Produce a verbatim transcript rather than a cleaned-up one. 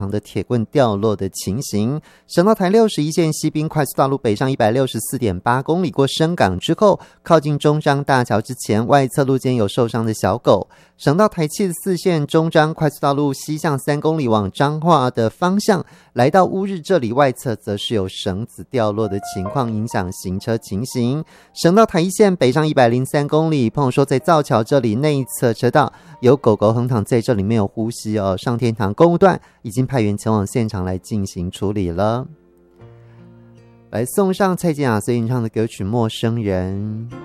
的铁棍掉落的情形。省道台六十一线西滨快速道路北上 一百六十四点八 公里，过深港之后靠近中彰大桥之前，外侧路肩有受伤的小狗。省道台七十四线中彰快速道路西向三公里往彰化的方向，来到乌日这里外侧则是有绳子掉落的情况，影响行车情形。省道台一线北上一百零三公里，朋友说在造桥这里内侧车道有狗狗横躺在这里没有呼吸哦，上天堂公路段已经派员前往现场来进行处理了。来送上蔡健雅所演唱的歌曲《陌生人》。